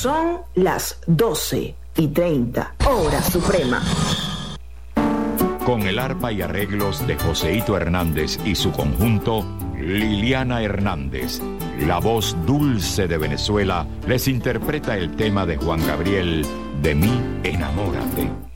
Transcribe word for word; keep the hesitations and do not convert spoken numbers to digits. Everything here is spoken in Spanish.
Son las doce y treinta, hora suprema. Con el arpa y arreglos de Joseito Hernández y su conjunto, Liliana Hernández, la voz dulce de Venezuela, les interpreta el tema de Juan Gabriel, De mí enamórate.